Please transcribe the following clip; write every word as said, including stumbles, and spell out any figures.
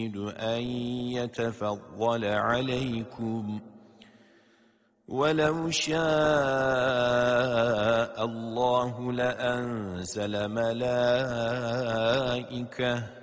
أن يتفضل عليكم ولو شاء الله لأنزل ملائكة